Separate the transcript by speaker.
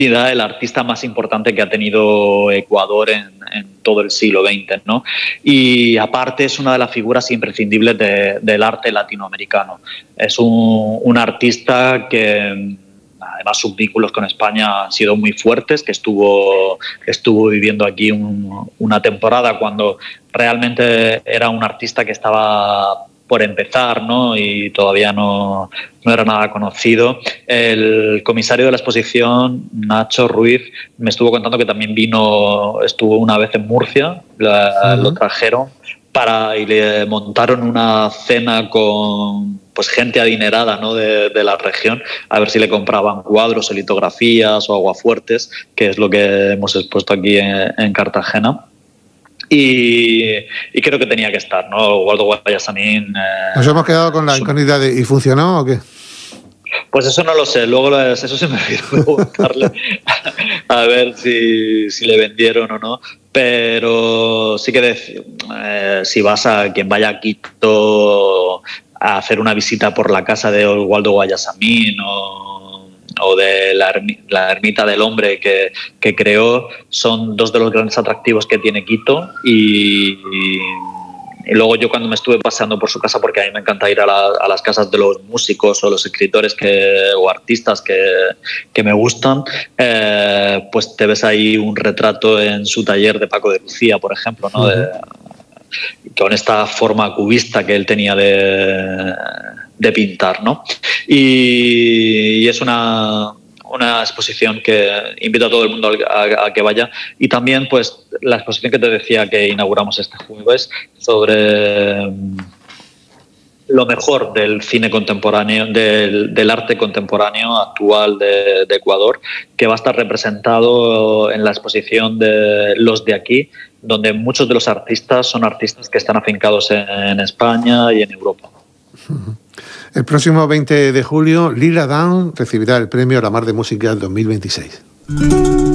Speaker 1: el artista más importante que ha tenido Ecuador en todo el siglo XX, ¿no? Y aparte es una de las figuras imprescindibles del arte latinoamericano. Es un artista que, además, sus vínculos con España han sido muy fuertes, que estuvo viviendo aquí una temporada cuando realmente era un artista que estaba por empezar, ¿no? Y todavía no era nada conocido. El comisario de la exposición, Nacho Ruiz, me estuvo contando que también estuvo una vez en Murcia, lo trajeron y le montaron una cena con pues gente adinerada, ¿no? de la región, a ver si le compraban cuadros o litografías o aguafuertes, que es lo que hemos expuesto aquí en Cartagena. Y creo que tenía que estar, ¿no? Waldo Guayasamín.
Speaker 2: Nos hemos quedado con la incógnita de ¿y funcionó o qué?
Speaker 1: Pues eso no lo sé, luego eso se me olvidó preguntarle a ver si le vendieron o no, pero sí que si vas quien vaya a Quito a hacer una visita por la casa de Waldo Guayasamín o de la ermita del hombre que creó, son dos de los grandes atractivos que tiene Quito. Y luego yo, cuando me estuve paseando por su casa, porque a mí me encanta ir a las casas de los músicos o los escritores o artistas que me gustan, pues te ves ahí un retrato en su taller de Paco de Lucía, por ejemplo, ¿no? Con esta forma cubista que él tenía de pintar, ¿no? Y es una exposición que invito a todo el mundo a que vaya. Y también, pues, la exposición que te decía que inauguramos este jueves sobre lo mejor del cine contemporáneo, del arte contemporáneo actual de Ecuador, que va a estar representado en la exposición de Los de Aquí, donde muchos de los artistas son artistas que están afincados en España y en Europa.
Speaker 2: El próximo 20 de julio, Lila Downs recibirá el premio La Mar de Música 2026.